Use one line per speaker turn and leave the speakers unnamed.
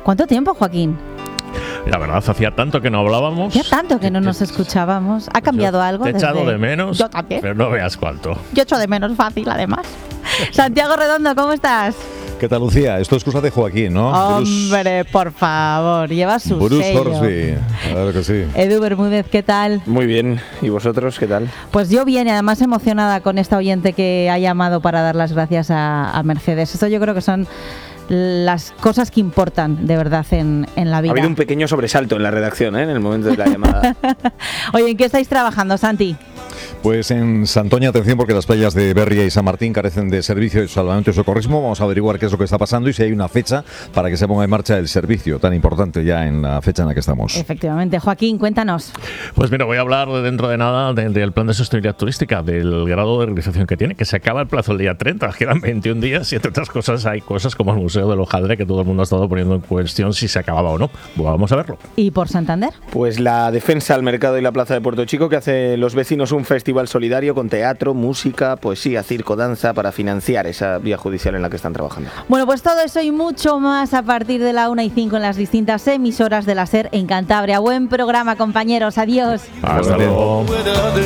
¿Cuánto tiempo, Joaquín?
La verdad, hacía tanto que no hablábamos.
Hacía tanto que no nos escuchábamos. ¿Ha cambiado algo?
Te he echado de menos.
Yo también.
Pero no veas cuánto.
Yo echo de menos fácil, además. Santiago Redondo, ¿cómo estás?
¿Qué tal, Lucía? Esto es cosa de Joaquín, ¿no?
Hombre, por favor, lleva su
Bruce
sello.
Hornsby, claro que sí.
Edu Bermúdez, ¿qué tal?
Muy bien. ¿Y vosotros qué tal?
Pues yo bien, y además emocionada con esta oyente que ha llamado para dar las gracias a Mercedes. Eso yo creo que son las cosas que importan de verdad en la vida.
Ha habido un pequeño sobresalto en la redacción, en el momento de la llamada.
Oye, ¿en qué estáis trabajando, Santi?
Pues en Santoña, atención, porque las playas de Berria y San Martín carecen de servicio de salvamento y socorrismo. Vamos a averiguar qué es lo que está pasando y si hay una fecha para que se ponga en marcha el servicio tan importante ya en la fecha en la que estamos.
Efectivamente. Joaquín, cuéntanos.
Pues mira, voy a hablar dentro de nada del plan de sostenibilidad turística, del grado de realización que tiene, que se acaba el plazo el día 30, quedan 21 días y entre otras cosas hay cosas como el Museo del Hojaldre que todo el mundo ha estado poniendo en cuestión si se acababa o no. Vamos a verlo.
¿Y por Santander?
Pues la defensa al mercado y la plaza de Puerto Chico, que hace los vecinos un festival solidario con teatro, música, poesía, circo, danza para financiar esa vía judicial en la que están trabajando.
Bueno, pues todo eso y mucho más a partir de la 1:05 en las distintas emisoras de la SER en Cantabria. Buen programa, compañeros. Adiós.
Hasta luego.